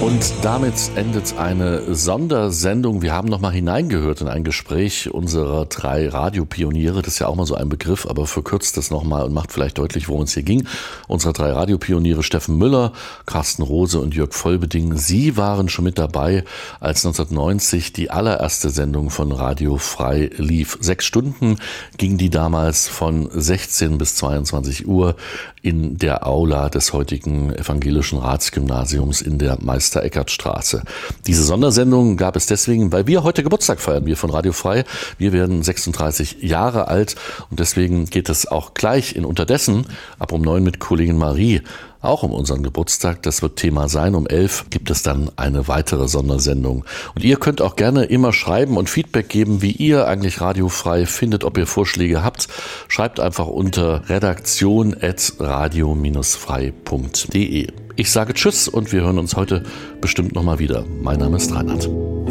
Und damit endet eine Sondersendung. Wir haben nochmal hineingehört in ein Gespräch unserer 3 Radiopioniere. Das ist ja auch mal so ein Begriff, aber verkürzt das nochmal und macht vielleicht deutlich, worum es hier ging. Unsere 3 Radiopioniere Steffen Müller, Carsten Rose und Jörg Vollbeding. Sie waren schon mit dabei, als 1990 die allererste Sendung von Radio Frei lief. 6 Stunden ging die damals von 16 bis 22 Uhr in der Aula des heutigen Evangelischen Ratsgymnasiums in der Meister-Eckert-Straße. Diese Sondersendung gab es deswegen, weil wir heute Geburtstag feiern, wir von Radio Frei. Wir werden 36 Jahre alt und deswegen geht es auch gleich in Unterdessen ab um 9 mit Kollegin Marie auch um unseren Geburtstag. Das wird Thema sein. Um 11 gibt es dann eine weitere Sondersendung. Und ihr könnt auch gerne immer schreiben und Feedback geben, wie ihr eigentlich Radio Frei findet, ob ihr Vorschläge habt. Schreibt einfach unter redaktion@radio-frei.de. Ich sage Tschüss und wir hören uns heute bestimmt nochmal wieder. Mein Name ist Reinhard.